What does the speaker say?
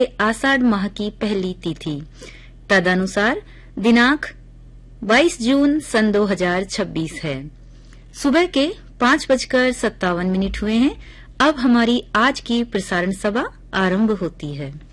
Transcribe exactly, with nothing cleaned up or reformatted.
आषाढ़ माह की पहली तिथि। तदनुसार दिनांक बाईस जून सन दो हजार छब्बीस है। सुबह के पांच बजकर सत्तावन मिनट हुए हैं। अब हमारी आज की प्रसारण सभा आरंभ होती है।